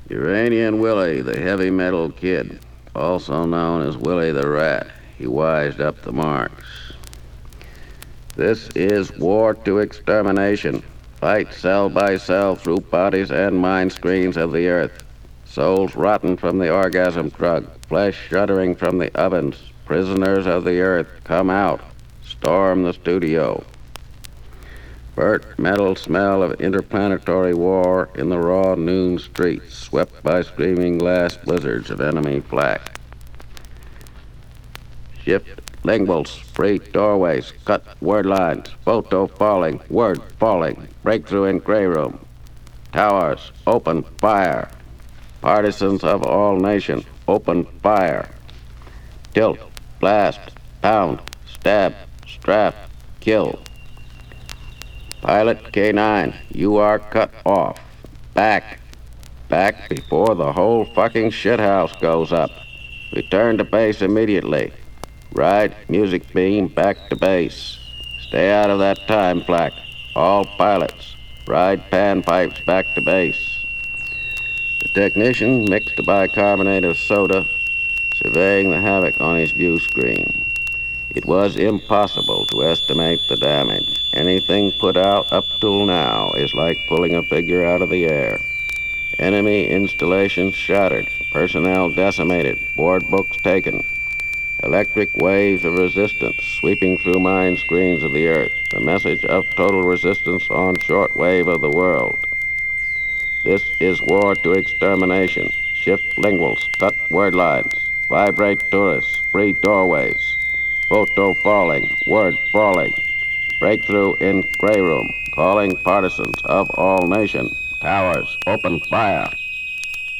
Uranian Willie, the heavy metal kid, also known as Willie the Rat. He wised up the marks. This is war to extermination. Fight cell by cell through bodies and mind screens of the earth. Souls rotten from the orgasm drug, flesh shuddering from the ovens. Prisoners of the earth, come out. Storm the studio. Burnt metal smell of interplanetary war in the raw noon streets, swept by screaming glass blizzards of enemy flak. Shift linguals, free doorways, cut word lines, photo falling, word falling, breakthrough in gray room. Towers, open fire. Partisans of all nation, open fire. Tilt, blast, pound, stab, strap, kill. Pilot K9, you are cut off. Back. Back before the whole fucking shithouse goes up. Return to base immediately. Ride music beam back to base. Stay out of that time flak. All pilots, ride panpipes back to base. The technician mixed a bicarbonate of soda, surveying the havoc on his view screen. It was impossible to estimate the damage. Anything put out up till now is like pulling a figure out of the air. Enemy installations shattered, personnel decimated, board books taken. Electric waves of resistance sweeping through mind screens of the earth. The message of total resistance on shortwave of the world. This is war to extermination. Shift linguals, cut word lines, vibrate tourists, free doorways. Photo falling, word falling. Breakthrough in gray room, calling partisans of all nation. Towers, open fire.